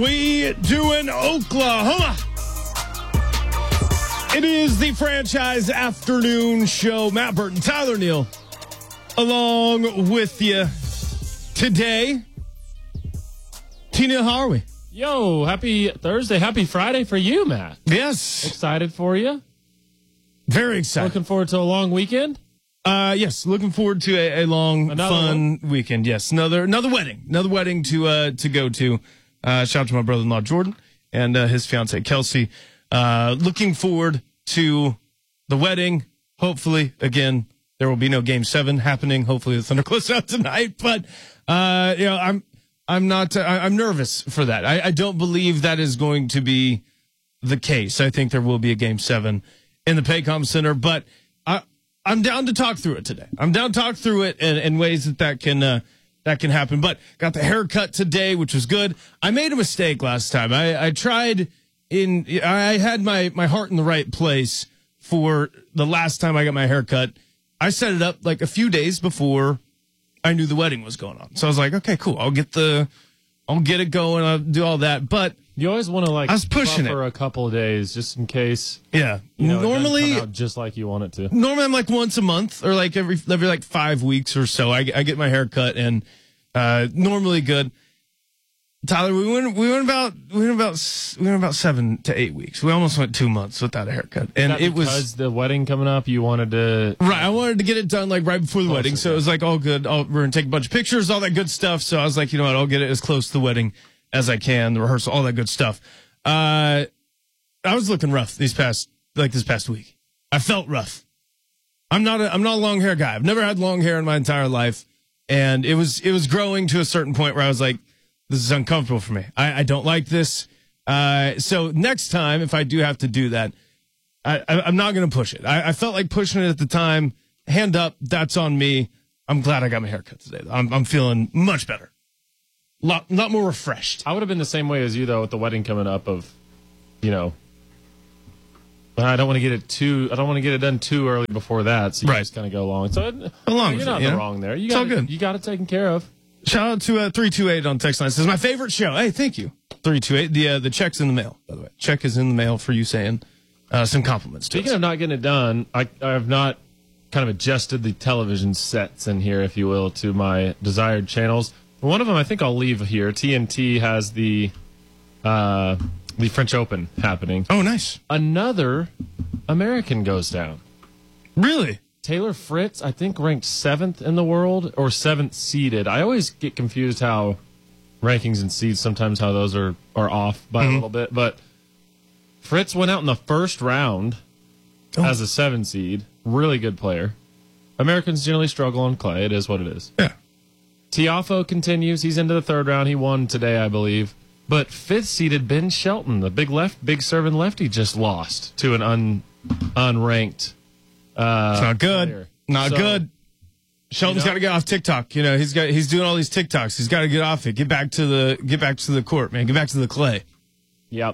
We do in Oklahoma. It is the Franchise Afternoon Show. Matt Burton, Tyler Neal, along with you today. Tina, how are we? Yo, happy Thursday. Happy Friday for you, Matt. Yes. Excited for you? Very excited. Looking forward to a long weekend? Yes, looking forward to a long, fun weekend. Yes, another wedding to go to. Shout out to my brother-in-law Jordan and his fiance Kelsey. Looking forward to the wedding. Hopefully, again, there will be no Game 7 happening. Hopefully, the Thunder close out tonight. But I'm nervous for that. I don't believe that is going to be the case. I think there will be a Game 7 in the Paycom Center, but I'm down to talk through it today. I'm down to talk through it in ways that can happen. But got the haircut today, which was good. I made a mistake last time. I had my heart in the right place for the last time I got my haircut. I set it up like a few days before I knew the wedding was going on. So I was like, okay, cool. I'll get it going. I'll do all that. But you always want to I was pushing for a couple of days just in case. Yeah. Normally, it doesn't come out just like you want it to. Normally I'm like once a month or like every like 5 weeks or so. I get my hair cut and normally good. Tyler, we went about 7 to 8 weeks. We almost went 2 months without a haircut, and it was because the wedding coming up. You wanted to I wanted to get it done like right before the wedding, so it was like all good. We're gonna take a bunch of pictures, all that good stuff. So I was like, you know what, I'll get it as close to the wedding as I can, the rehearsal, all that good stuff. I was looking rough this past week. I felt rough. I'm not a long hair guy. I've never had long hair in my entire life, and it was growing to a certain point where I was like, this is uncomfortable for me. I don't like this. So next time, if I do have to do that, I'm not going to push it. I felt like pushing it at the time. Hand up, that's on me. I'm glad I got my haircut today. I'm feeling much better. Lot more refreshed. I would have been the same way as you, though, with the wedding coming up of, but I don't want to get it done too early before that. So you just kind of go along. So you're not wrong there. It's all good. You got it taken care of. Shout out to 328 on text line. It says, my favorite show. Hey, thank you. 328. The check's in the mail, by the way. Check is in the mail for you saying some compliments to us. Speaking of not getting it done, I have not kind of adjusted the television sets in here, if you will, to my desired channels. One of them I think I'll leave here. TNT has the French Open happening. Oh, nice. Another American goes down. Really? Taylor Fritz, I think, ranked 7th in the world or 7th seeded. I always get confused how rankings and seeds, sometimes how those are off by a little bit. But Fritz went out in the first round as a 7 seed. Really good player. Americans generally struggle on clay. It is what it is. Yeah. Tiafoe continues. He's into the 3rd round. He won today, I believe. But 5th seeded Ben Shelton, the big serving lefty, just lost to an unranked. It's not good. Player. Not good. Shelton's got to get off TikTok. He's doing all these TikToks. He's got to get off it. Get back to the court, man. Get back to the clay. Yep.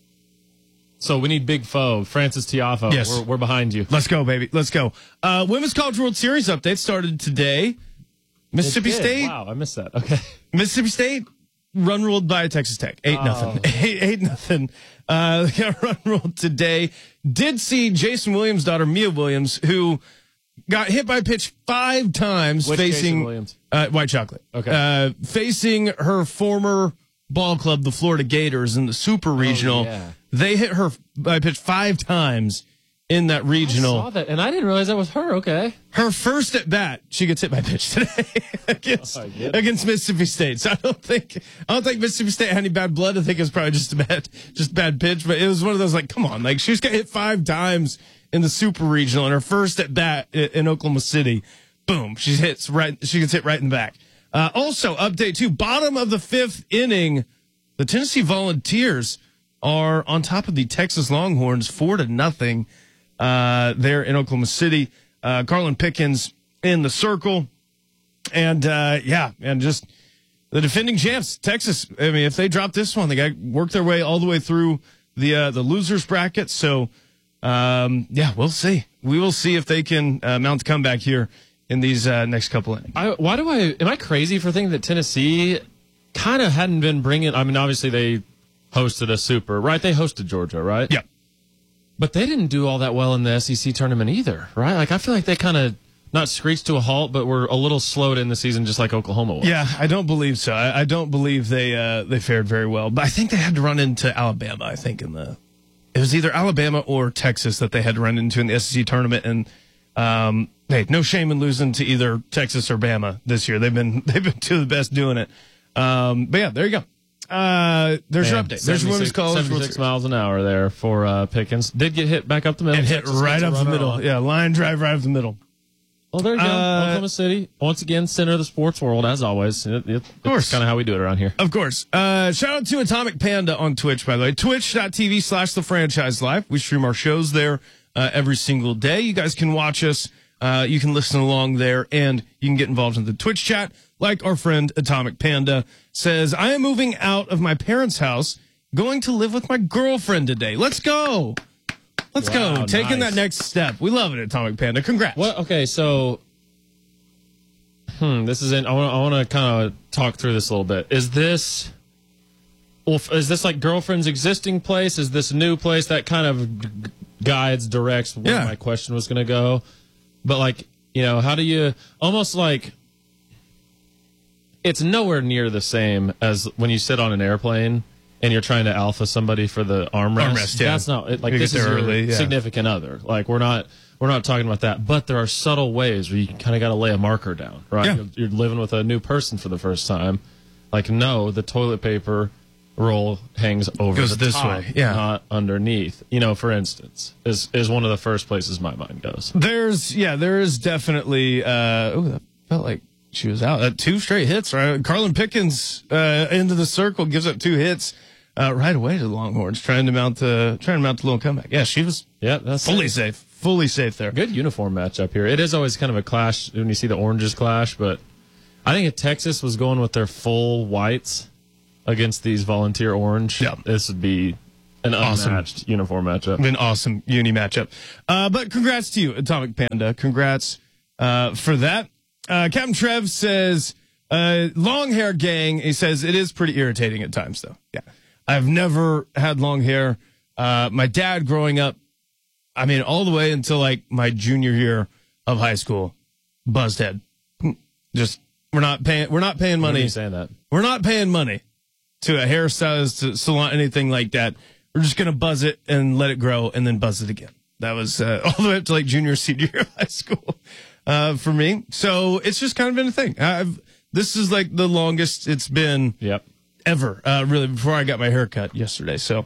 So we need big foe, Francis Tiafoe. Yes. We're behind you. Let's go, baby. Let's go. Women's College World Series update started today. Mississippi State. Wow, I missed that. Okay. Mississippi State run ruled by Texas Tech. 8-0. 8-0. They got run ruled today. Did see Jason Williams' daughter, Mia Williams, who got hit by a pitch 5 times. Which facing Jason Williams? White Chocolate. Okay. Facing her former ball club, the Florida Gators, in the Super Regional. Yeah. They hit her by a pitch 5 times in that regional. I saw that, and I didn't realize that was her. Okay. Her first at bat, she gets hit by a pitch today against Mississippi State. So I don't think Mississippi State had any bad blood. I think it was probably just bad pitch. But it was one of those, like, come on, like, she just got hit 5 times in the Super Regional, and her first at bat in Oklahoma City, boom, she gets hit right in the back. Also, update 2, bottom of the 5th inning, the Tennessee Volunteers are on top of the Texas Longhorns 4-0. There in Oklahoma City. Carlin Pickens in the circle. And, just the defending champs, Texas. I mean, if they drop this one, they got to work their way all the way through the losers bracket. So, we'll see. We will see if they can mount a comeback here in these next couple innings. Am I crazy for thinking that Tennessee kind of hadn't been bringing, I mean, obviously they hosted a super, right? They hosted Georgia, right? Yeah. But they didn't do all that well in the SEC tournament either, right? Like, I feel like they kind of not screeched to a halt, but were a little slowed in the season, just like Oklahoma was. Yeah, I don't believe so. I don't believe they fared very well. But I think they had to run into Alabama. I think it was either Alabama or Texas that they had to run into in the SEC tournament. And hey, no shame in losing to either Texas or Bama this year. They've been two of the best doing it. But yeah, there you go. There's your update. There's your women's college. 76 miles an hour there for Pickens. Did get hit back up the middle. And hit right up the middle. Yeah, line drive right up the middle. Well, there you go. Oklahoma City, once again, center of the sports world, as always. Of course. It's kind of how we do it around here. Of course. Shout out to Atomic Panda on Twitch, by the way. Twitch.tv/thefranchise live. We stream our shows there every single day. You guys can watch us. You can listen along there, and you can get involved in the Twitch chat. Like our friend Atomic Panda says, I am moving out of my parents' house, going to live with my girlfriend today. Let's go. Let's go. Taking that next step. We love it, Atomic Panda. Congrats. Well, okay, so this is I want to kind of talk through this a little bit. Is this like girlfriend's existing place? Is this a new place? That kind of guides, directs where my question was going to go. But like, how do you almost like it's nowhere near the same as when you sit on an airplane and you're trying to alpha somebody for the armrest. Yeah. That's not like this is your significant other. Like we're not talking about that. But there are subtle ways where you kind of got to lay a marker down, right? Yeah. You're living with a new person for the first time. Like no, the toilet paper roll hangs over goes the this top, way, yeah, not underneath. For instance, is one of the first places my mind goes. There is definitely. That felt like she was out. 2 straight hits, right? Carlin Pickens into the circle, gives up 2 hits right away to the Longhorns, trying to mount the little comeback. Yeah, she was. Yeah, that's fully safe there. Good uniform matchup here. It is always kind of a clash when you see the oranges clash, but I think if Texas was going with their full whites against these volunteer orange, this would be an unmatched uniform matchup. An awesome uni matchup. But congrats to you, Atomic Panda. Congrats for that. Captain Trev says, long hair gang. He says it is pretty irritating at times, though. Yeah. I've never had long hair. My dad growing up, all the way until like my junior year of high school, buzzed head. Just, we're not paying money. When are you saying that? We're not paying money to a hairstylist, to salon, anything like that. We're just going to buzz it and let it grow and then buzz it again. That was all the way up to like junior, senior year of high school for me. So it's just kind of been a thing. This is like the longest it's been ever, really, before I got my hair cut yesterday. So,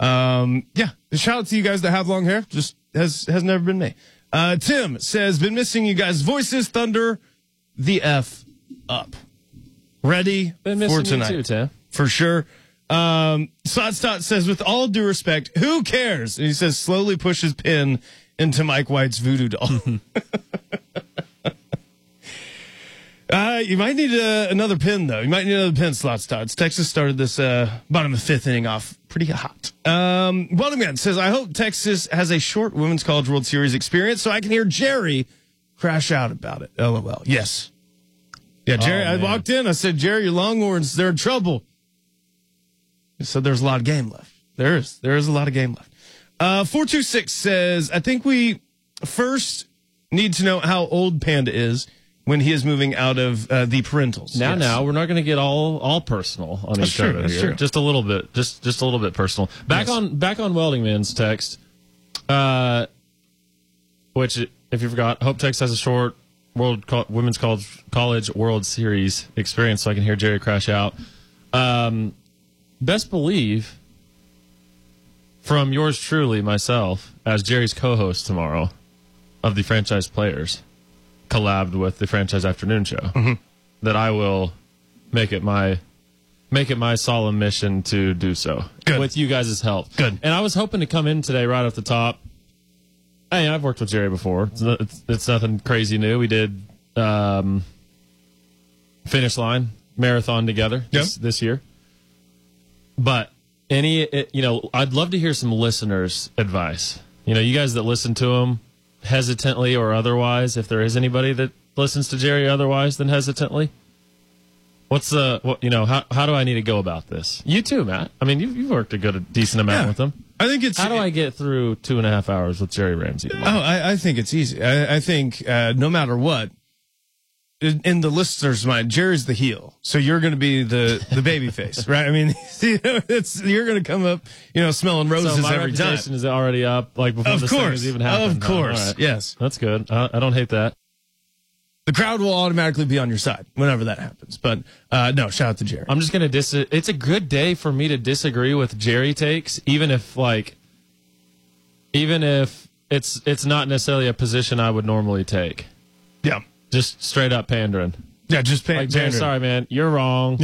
shout out to you guys that have long hair. Just has never been me. Tim says, been missing you guys' voices. Thunder the F up. Ready been for missing tonight. You too, Tim. For sure. Stott says, with all due respect, who cares? And he says, slowly pushes pin into Mike White's voodoo doll. You might need another pin, though. You might need another pin, Stott. Texas started this bottom of the 5th inning off pretty hot. Welding Man says, I hope Texas has a short Women's College World Series experience so I can hear Jerry crash out about it. LOL. Yes. Yeah, Jerry, I walked in. I said, Jerry, your Longhorns, they're in trouble. So there's a lot of game left. There is a lot of game left. 426 says, I think we first need to know how old Panda is when he is moving out of the parentals. Now, we're not going to get all personal on each other here. True. Just a little bit, just a little bit personal. Back on Welding Man's text, which if you forgot, Hope Texas has a short Women's College World Series experience, so I can hear Jerry crash out. Best believe, from yours truly, myself, as Jerry's co-host tomorrow of the Franchise Players, collabed with the Franchise Afternoon Show, that I will make it my solemn mission to do so. Good. With you guys' help. Good. And I was hoping to come in today right off the top. Hey, I've worked with Jerry before. It's nothing crazy new. We did Finish Line Marathon together this year. But I'd love to hear some listeners' advice. You guys that listen to him hesitantly or otherwise, if there is anybody that listens to Jerry otherwise than hesitantly. What's how do I need to go about this? You too, Matt. I mean, you've worked a decent amount with them. I think it's. How do I get through 2.5 hours with Jerry Ramsey tomorrow? I think it's easy. I think no matter what, in the listener's mind, Jerry's the heel, so you're going to be the baby face, right? I mean, you're going to come up, smelling roses so my every time. reputation is already up, like before this thing has even happened. Of course, right. yes, that's good. I don't hate that. The crowd will automatically be on your side whenever that happens. But no, shout out to Jerry. I'm just going to it's a good day for me to disagree with Jerry takes, even if it's not necessarily a position I would normally take. Yeah. Just straight up pandering. Yeah, just pandering. Jerry, sorry, man. You're wrong.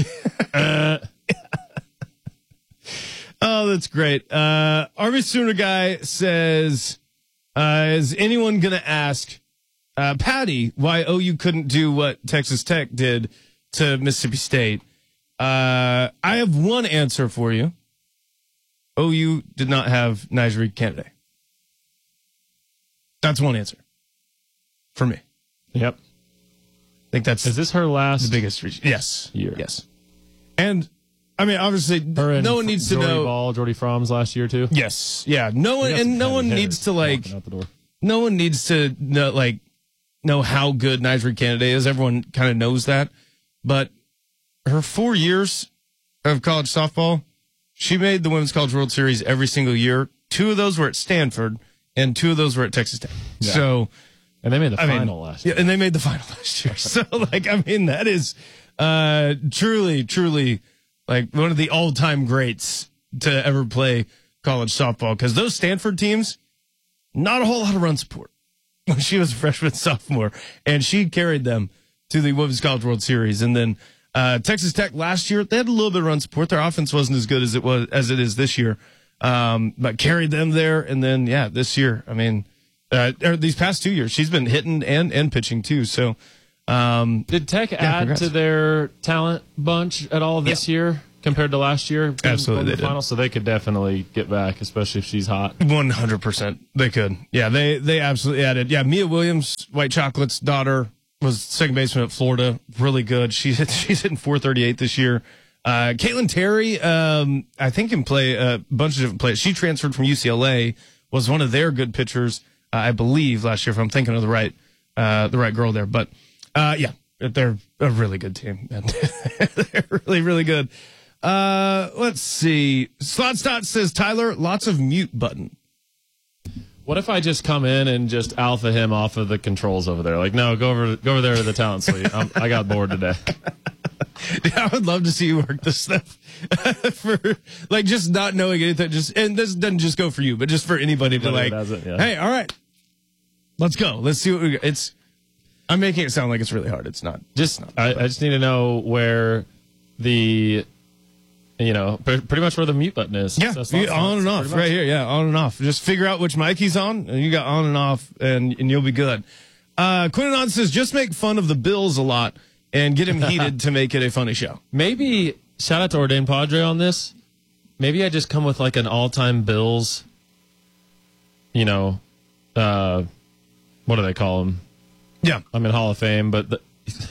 Oh, that's great. Army Sooner guy says, is anyone going to ask Patty why OU couldn't do what Texas Tech did to Mississippi State? I have one answer for you. OU did not have Najee Kennedy. That's one answer for me. Yep. I think that's. Is this her last? The biggest reach. Yes. Year. Yes. And I mean, obviously, no one needs to know. Jordy Fromm's last year too. Yes. Yeah. No one needs to out the door. No one needs to know how good Najee Kennedy is. Everyone kind of knows that. But her 4 years of college softball, she made the Women's College World Series every single year. 2 of those were at Stanford, and 2 of those were at Texas Tech. Yeah. So, and they made the final last year. Yeah, and they made the final last year. So, that is truly like one of the all-time greats to ever play college softball. Because those Stanford teams, not a whole lot of run support when she was a freshman, sophomore, and she carried them to the Women's College World Series. And then Texas Tech last year, they had a little bit of run support. Their offense wasn't as good as it is this year, but carried them there. And then this year, I mean, or these past 2 years, she's been hitting and pitching too. So did Tech add congrats to their talent bunch at all this year compared to last year? Absolutely, the final, so they could definitely get back, especially if she's hot. 100%, they could. Yeah, they absolutely added. Yeah, Mia Williams, White Chocolate's daughter, was second baseman at Florida. Really good. She's hitting .438 this year. Caitlin Terry, I think can play a bunch of different plays. She transferred from UCLA, was one of their good pitchers, I believe, last year. If I'm thinking of the right girl there, but they're a really good team. And they're really, really good. Let's see. Slotstot says, Tyler, lots of mute button. What if I just come in and just alpha him off of the controls over there? Like, no, go over there to the talent suite. I got bored today. Yeah, I would love to see you work this stuff for just not knowing anything. And this doesn't just go for you, but just for anybody to hey, all right, let's go. Let's see what we got. I'm making it sound like it's really hard. It's not. I just need to know where the. Pretty much where the mute button is. Yeah, on and off right here. Yeah, on and off. Just figure out which mic he's on, and you got on and off, and you'll be good. Quinnanon says, just make fun of the Bills a lot and get him heated to make it a funny show. Maybe, shout out to Ordain Padre on this, maybe I just come with like an all-time Bills, what do they call them? Yeah. I'm in Hall of Fame, but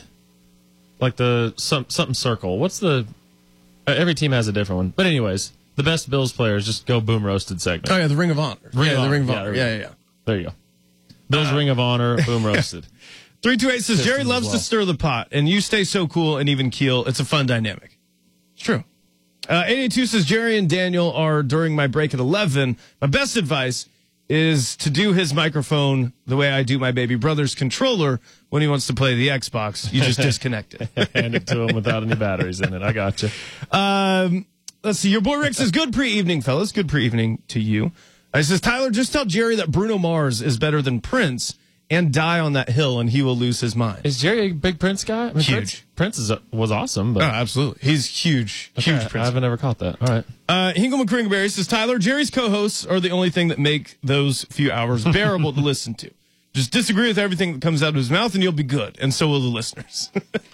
something circle. What's the... Every team has a different one. But anyways, the best Bills players just go boom roasted segment. Oh, yeah, the Ring of Honor. The Ring of Honor. Yeah. There you go. Bills Ring of Honor, boom roasted. 328 says, Jerry loves to stir the pot, and you stay so cool and even keel. It's a fun dynamic. It's true. 882 says, Jerry and Daniel are during my break at 11. My best advice is to do his microphone the way I do my baby brother's controller when he wants to play the Xbox. You just disconnect it. Hand it to him without any batteries in it. I got you. Let's see. Your boy Rick says, good pre-evening, fellas. Good pre-evening to you. He says, Tyler, just tell Jerry that Bruno Mars is better than Prince and die on that hill and he will lose his mind. Is Jerry a big Prince guy? I mean, huge. Prince was awesome. But... Oh, absolutely. He's huge. Okay, huge Prince. I haven't ever caught that. All right. Hingle McCringberry says, Tyler, Jerry's co-hosts are the only thing that make those few hours bearable to listen to. Just disagree with everything that comes out of his mouth and you'll be good. And so will the listeners.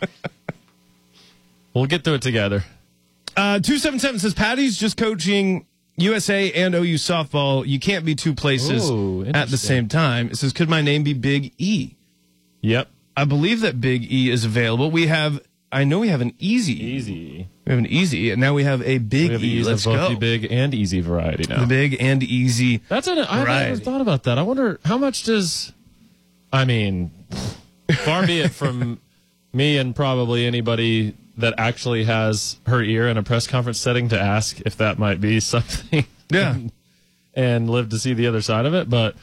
We'll get through it together. 277 says, Patty's just coaching USA and OU softball. You can't be two places at the same time. It says, could my name be Big E? Yep. I believe that Big E is available. We have I know we have an easy. Easy. We have an easy, and now we have a big We have E. Let's both go. the big and easy variety now. The big and easy. I haven't ever thought about that. I wonder how much does. I mean, far be it from me and probably anybody that actually has her ear in a press conference setting to ask if that might be something. Yeah. And live to see the other side of it. But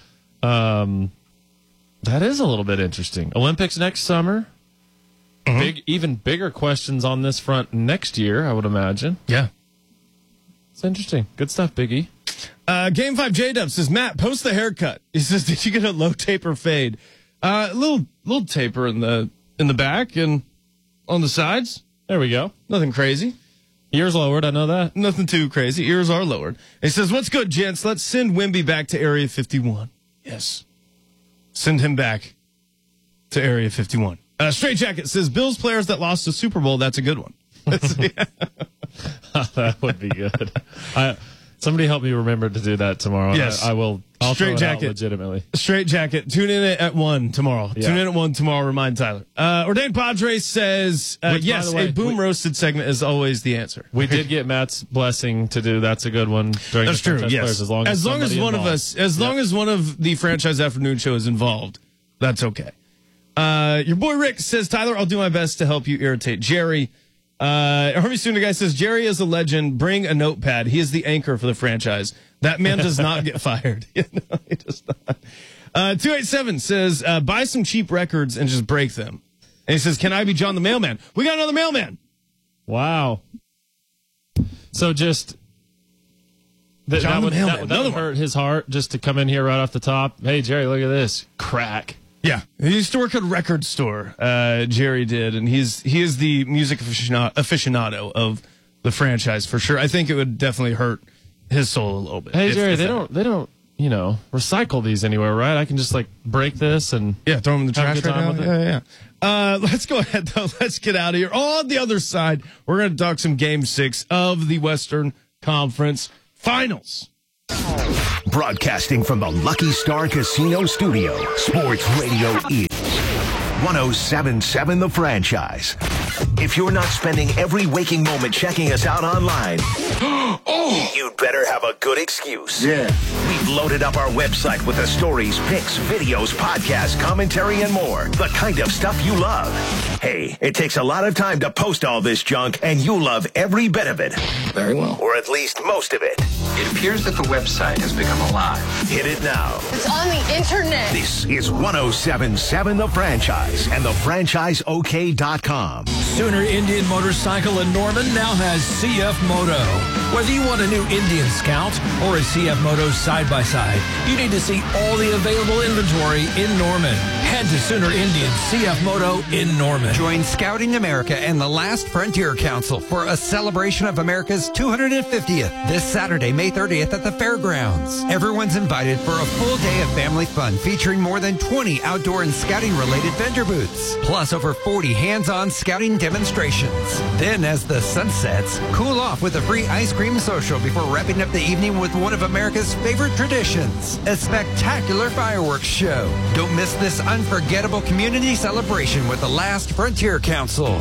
that is a little bit interesting. Olympics next summer. Even bigger questions on this front next year, I would imagine. Yeah. It's interesting. Good stuff, Biggie. Game 5 J-Dub says, Matt, post the haircut. He says, did you get a low taper fade? Little taper in the back and on the sides. There we go. Nothing crazy. Ears lowered, I know that. Nothing too crazy. Ears are lowered. He says, what's good, gents? Let's send Wimby back to Area 51. Yes. Send him back to Area 51. Straight Jacket says, Bills players that lost the Super Bowl, that's a good one. That would be good. Somebody help me remember to do that tomorrow. Yes. I will. I'll Straight throw it out Jacket. Legitimately. Straight Jacket. Tune in at 1 tomorrow. Yeah. Tune in at 1 tomorrow. Remind Tyler. Ordained Padre says, Which, yes, by the way, a boom roasted segment is always the answer. We did get Matt's blessing to do. That's a good one. During That's the true. franchise Yes. players, as long as one involved. of us, long as one of the franchise afternoon show is involved, that's okay. Your boy Rick says, Tyler, I'll do my best to help you irritate Jerry. Harvey Sooner guy says, Jerry is a legend. Bring a notepad. He is the anchor for the franchise. That man does not get fired. He does not. 287 says, buy some cheap records and just break them. And he says, can I be John the Mailman? We got another mailman. Wow. So just John the Mailman. that would hurt his heart just to come in here right off the top. Hey, Jerry, look at this. Crack. Yeah, he used to work at a record store. Jerry did, and he is the music aficionado of the franchise for sure. I think it would definitely hurt his soul a little bit. Hey, Jerry, they don't recycle these anywhere, right? I can just break this and throw them in the trash right now. with it. Yeah. Let's go ahead though. Let's get out of here. On the other side, we're going to talk some Game 6 of the Western Conference Finals. Broadcasting from the Lucky Star Casino Studio, Sports Radio is 107.7 The Franchise. If you're not spending every waking moment checking us out online, you'd better have a good excuse. Yeah. We've loaded up our website with the stories, pics, videos, podcasts, commentary, and more. The kind of stuff you love. Hey, it takes a lot of time to post all this junk, and you'll love every bit of it. Very well. Or at least most of it. It appears that the website has become alive. Hit it now. It's on the internet. This is 107.7 The Franchise and thefranchiseok.com. Sooner Indian Motorcycle in Norman now has CF Moto. Whether you want a new Indian Scout or a CF Moto side-by-side, you need to see all the available inventory in Norman. Head to Sooner Indian CF Moto in Norman. Join Scouting America and the Last Frontier Council for a celebration of America's 250th this Saturday, May 30th at the fairgrounds. Everyone's invited for a full day of family fun featuring more than 20 outdoor and scouting-related vendor booths, plus over 40 hands-on scouting demonstrations. Then, as the sun sets, cool off with a free ice cream social before wrapping up the evening with one of America's favorite traditions, a spectacular fireworks show. Don't miss this unforgettable community celebration with the Last Frontier Council.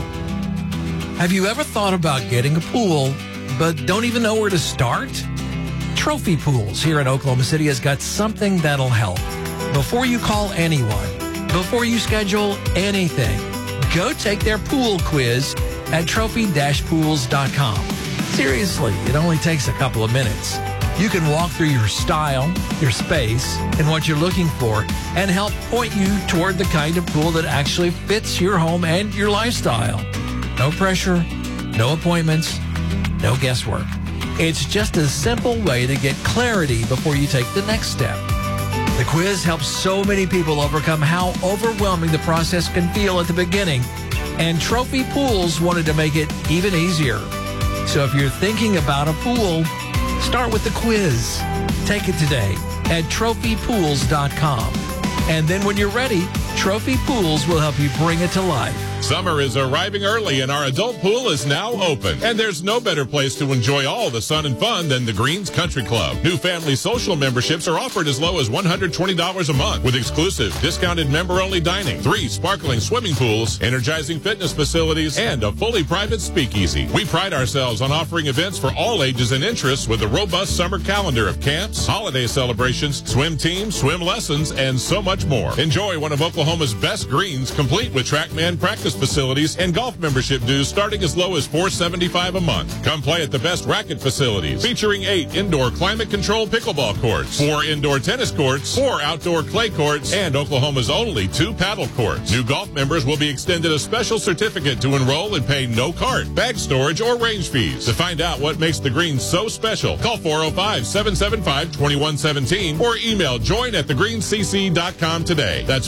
Have you ever thought about getting a pool, but don't even know where to start? Trophy Pools here in Oklahoma City has got something that'll help. Before you call anyone, before you schedule anything, go take their pool quiz at trophy-pools.com. Seriously, it only takes a couple of minutes. You can walk through your style, your space, and what you're looking for, and help point you toward the kind of pool that actually fits your home and your lifestyle. No pressure, no appointments, no guesswork. It's just a simple way to get clarity before you take the next step. The quiz helps so many people overcome how overwhelming the process can feel at the beginning, and Trophy Pools wanted to make it even easier. So if you're thinking about a pool, start with the quiz. Take it today at trophypools.com. And then when you're ready, Trophy Pools will help you bring it to life. Summer is arriving early and our adult pool is now open. And there's no better place to enjoy all the sun and fun than the Greens Country Club. New family social memberships are offered as low as $120 a month with exclusive discounted member-only dining, 3 sparkling swimming pools, energizing fitness facilities, and a fully private speakeasy. We pride ourselves on offering events for all ages and interests with a robust summer calendar of camps, holiday celebrations, swim teams, swim lessons, and so much more. Enjoy one of Oklahoma's best greens, complete with TrackMan practice facilities and golf membership dues starting as low as $475 a month. Come play at the best racket facilities, featuring 8 indoor climate-controlled pickleball courts, 4 indoor tennis courts, 4 outdoor clay courts, and Oklahoma's only 2 paddle courts. New golf members will be extended a special certificate to enroll and pay no cart, bag storage, or range fees. To find out what makes the Greens so special, call 405-775-2117 or email join@thegreenscc.com today. That's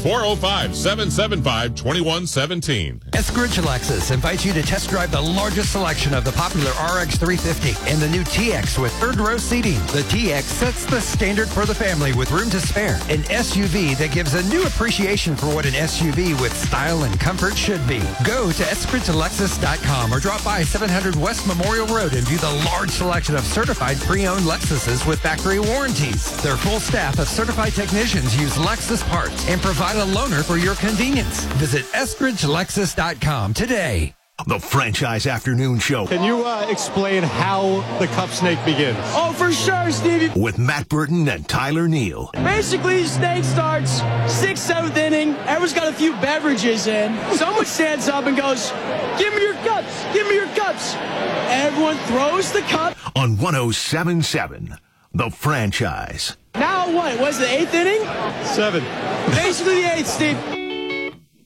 405-775-2117. Eskridge Lexus invites you to test drive the largest selection of the popular RX 350 and the new TX with third row seating. The TX sets the standard for the family with room to spare. An SUV that gives a new appreciation for what an SUV with style and comfort should be. Go to eskridgelexus.com or drop by 700 West Memorial Road and view the large selection of certified pre-owned Lexuses with factory warranties. Their full staff of certified technicians use Lexus parts and provide a loaner for your convenience. Visit eskridgelexus.com today. The Franchise Afternoon Show. Can you explain how the cup snake begins? Oh, for sure, Stevie. With Matt Burton and Tyler Neal. Basically, the snake starts 6th, 7th inning. Everyone's got a few beverages in. Someone stands up and goes, "Give me your cups. Give me your cups." Everyone throws the cup. On 107.7, The Franchise. Now what? Was it the 8th inning? 7. Basically the 8th, Steve.